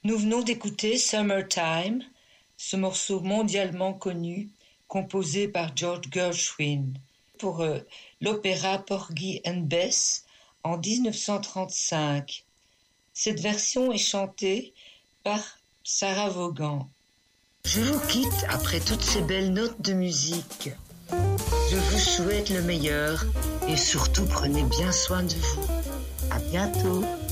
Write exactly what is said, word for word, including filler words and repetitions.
Nous venons d'écouter Summertime, ce morceau mondialement connu, composé par George Gershwin pour euh, l'opéra Porgy and Bess en dix-neuf cent trente-cinq. Cette version est chantée par Sarah Vaughan. Je vous quitte après toutes ces belles notes de musique. Je vous souhaite le meilleur et surtout prenez bien soin de vous. À bientôt.